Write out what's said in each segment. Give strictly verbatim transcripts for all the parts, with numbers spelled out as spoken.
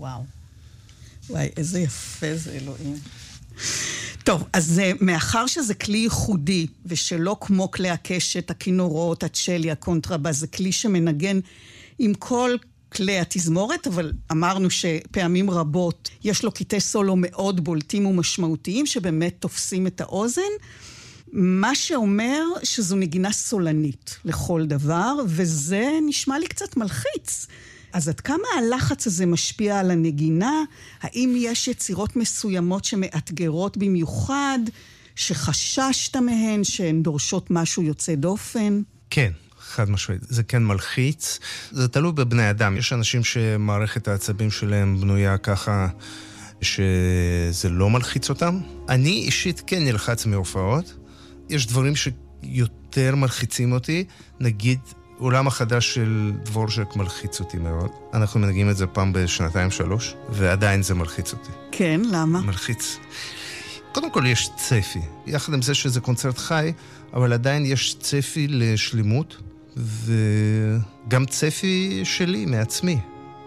וואו. וואי, איזה יפה זה, אלוהים. טוב, אז מאחר שזה כלי ייחודי, ושלא כמו כלי הקשת, הכינורות, הצ'לי, הקונטרבאס, זה כלי שמנגן עם כל כלי התזמורת, אבל אמרנו שפעמים רבות יש לו קטעי סולו מאוד בולטים ומשמעותיים, שבאמת תופסים את האוזן, מה שאומר שזו נגינה סולנית לכל דבר, וזה נשמע לי קצת מלחיץ. אז עד כמה הלחץ הזה משפיע על הנגינה? האם יש יצירות מסוימות שמאתגרות במיוחד, שחששת מהן, שהן דורשות משהו יוצא דופן? כן, חד משמעית. זה כן מלחיץ. זה תלוי בבני אדם. יש אנשים שמערכת העצבים שלהם בנויה ככה שזה לא מלחיץ אותם. אני אישית כן נלחץ מהופעות. יש דברים שיותר מלחיצים אותי. נגיד, עולם החדש של דבורז'ק מלחיץ אותי מאוד. אנחנו מנגנים את זה פעם בשנתיים שלוש, ועדיין זה מלחיץ אותי. כן, למה? מלחיץ. קודם כל יש צפי. יחד עם זה שזה קונצרט חי, אבל עדיין יש צפי לשלימות, וגם צפי שלי, מעצמי.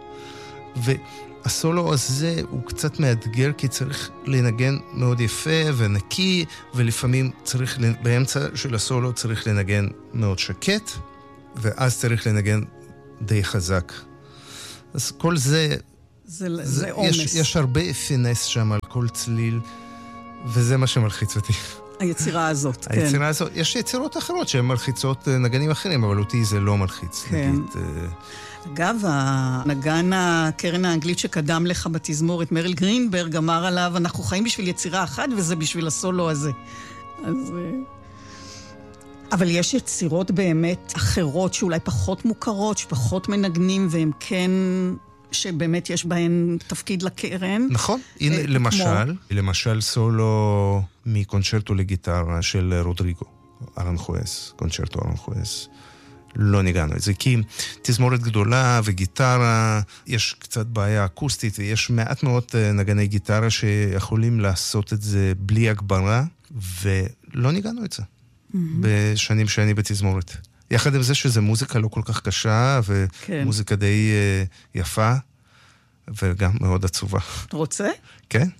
והסולו הזה הוא קצת מאתגר, כי צריך לנגן מאוד יפה ונקי, ולפעמים צריך, באמצע של הסולו צריך לנגן מאוד שקט, ואז צריך לנגן די חזק. אז כל זה... זה, זה, זה אומס. יש, יש הרבה פינס שם על כל צליל, וזה מה שמלחיץ אותי. היצירה הזאת, כן. היצירה הזאת, יש יצירות אחרות שהן מלחיצות נגנים אחרים, אבל אותי זה לא מלחיץ. כן. נגיד, אגב, הנגן הקרן האנגלית שקדם לך בתזמורת, מריל גרינברג, אמר עליו, אנחנו חיים בשביל יצירה אחת, וזה בשביל הסולו הזה. אז... אבל יש יצירות באמת אחרות שאולי פחות מוכרות, שפחות מנגנים, והם כן, שבאמת יש בהן תפקיד לקרן. נכון. הנה, למשל, למשל סולו מקונצ'רטו לגיטרה של רודריגו, ארנחואס, קונצ'רטו ארנחואס. לא ניגענו את זה, כי תזמורת גדולה וגיטרה, יש קצת בעיה אקוסטית, ויש מעט מאוד נגני גיטרה שיכולים לעשות את זה בלי הגברה, ולא ניגענו את זה. בשנים שאני בתזמורת. יחד עם זה שזה מוזיקה לא כל כך קשה, ומוזיקה די יפה, וגם מאוד עצובה. רוצה? כן.